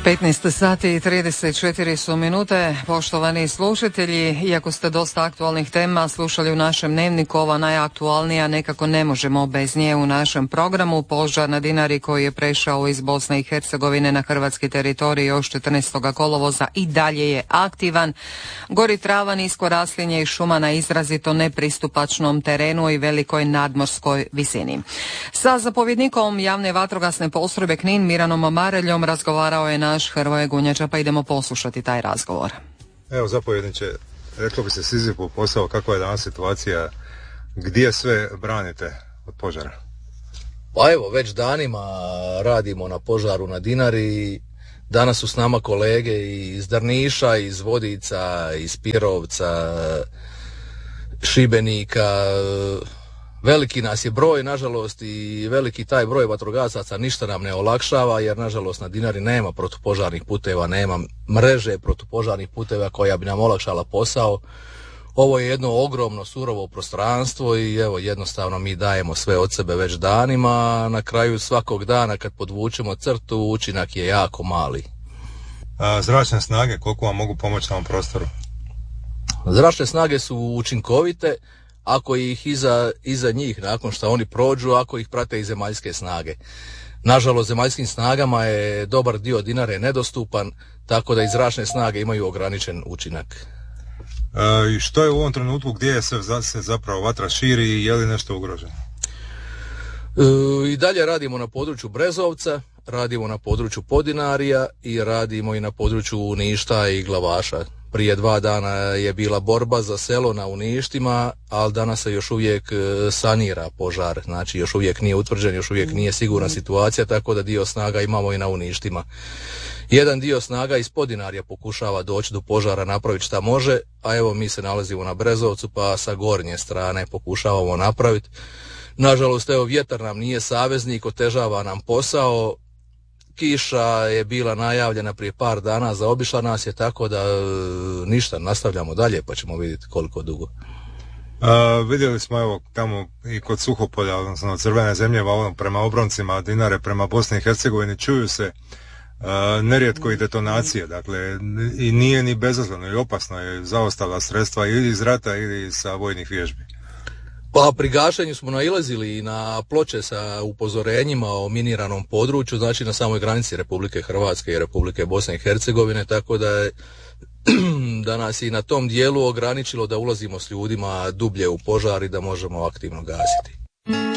15 sati i 34 su minute. Poštovani slušatelji, iako ste dosta aktualnih tema slušali u našem dnevniku, ova najaktualnija nekako ne možemo bez nje u našem programu. Požar na Dinari koji je prešao iz Bosne i Hercegovine na hrvatski teritorij još 14. kolovoza i dalje je aktivan. Gori trava, nisko raslinje i šuma na izrazito nepristupačnom terenu i velikoj nadmorskoj visini. Sa zapovjednikom javne vatrogasne postrojbe Knin Miranom Mareljom razgovarao je naš Hrvoje Gunjača, pa idemo poslušati taj razgovor. Evo, zapovjedniče, reklo bi se Sizifov posao, kakva je danas situacija, gdje sve branite od požara? Pa evo, već danima radimo na požaru na Dinari. Danas su s nama kolege iz Drniša, iz Vodica, iz Pirovca, Šibenika. Veliki nas je broj, nažalost, i veliki taj broj vatrogasaca ništa nam ne olakšava, jer nažalost na Dinari nema protupožarnih puteva, nema mreže protupožarnih puteva koja bi nam olakšala posao. Ovo je jedno ogromno surovo prostranstvo i evo, jednostavno mi dajemo sve od sebe već danima. Na kraju svakog dana kad podvučemo crtu, učinak je jako mali. Zračne snage, koliko vam mogu pomoći na ovom prostoru? Zračne snage su učinkovite ako ih iza njih, nakon što oni prođu, ako ih prate i zemaljske snage. Nažalost, zemaljskim snagama je dobar dio Dinare nedostupan, tako da i zračne snage imaju ograničen učinak. I što je u ovom trenutku, gdje se zapravo vatra širi i je li nešto ugroženo? I dalje radimo na području Brezovca, radimo na području Podinarija i radimo i na području Uništa i Glavaša. Prije 2 dana je bila borba za selo na Uništima, ali danas se još uvijek sanira požar, znači još uvijek nije utvrđen, još uvijek nije sigurna situacija, tako da dio snaga imamo i na Uništima. Jedan dio snaga iz Podinarja pokušava doći do požara, napraviti šta može, a evo mi se nalazimo na Brezovcu pa sa gornje strane pokušavamo napraviti. Nažalost, evo, vjetar nam nije saveznik, otežava nam posao. Kiša je bila najavljena prije par dana, zaobišla nas je, tako da ništa, nastavljamo dalje pa ćemo vidjeti koliko dugo. Vidjeli smo evo tamo i kod Suhopolja, odnosno Crvene zemlje, prema obroncima Dinare, prema Bosni i Hercegovini, čuju se nerijetko i detonacije, dakle i nije ni bezazleno i opasno je zaostala sredstva ili iz rata ili sa vojnih vježbi. Pa pri gašenju smo nailazili na ploče sa upozorenjima o miniranom području, znači na samoj granici Republike Hrvatske i Republike Bosne i Hercegovine, tako da nas i na tom dijelu ograničilo da ulazimo s ljudima dublje u požar i da možemo aktivno gasiti.